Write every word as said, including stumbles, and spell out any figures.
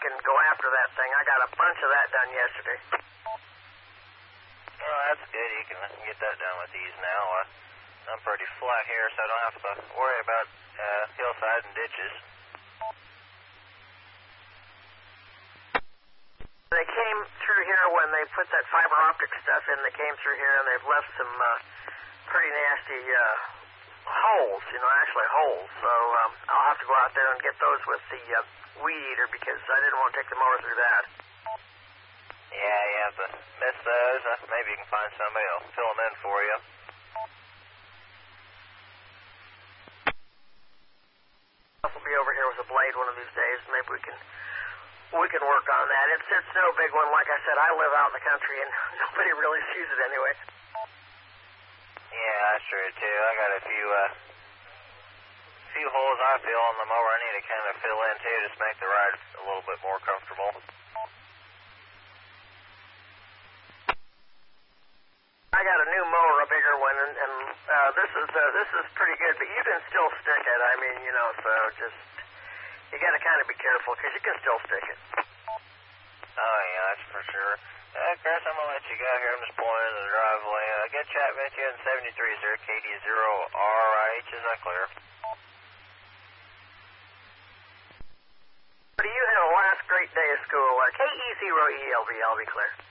can go after that thing. I got a bunch of that done yesterday. Well, that's good. You can get that done with ease now. Uh, I'm pretty flat here, so I don't have to worry about uh, hillside and ditches. They came through here when they put that fiber optic stuff in. They came through here and they've left some uh, pretty nasty uh, holes, you know, actually holes. So um, I'll have to go out there and get those with the uh, weed eater because I didn't want to take the mower through that. Yeah, you have to miss those. Uh, maybe you can find somebody who'll fill them in for you. We'll be over here with a blade one of these days. Maybe we can we can work on that. It's it's no big one. Like I said, I live out in the country and nobody really sees it anyway. Yeah, that's true too. I got a few uh, few holes I feel on the mower. I need to kind of fill in too, just make the ride a little bit more comfortable. I got a new mower, a bigger one, and, and uh, this is uh, this is pretty good. But you can still stick it. I mean, you know, so just you got to kind of be careful because you can still stick it. Oh yeah, that's for sure. Uh, Chris, I'm gonna let you go here. I'm just pulling into the driveway. Uh, good chat with you in seventy-three, sir. K D zero R I H. Is that clear? Do you have a last great day of school? Uh, K E zero E L V. I'll be clear.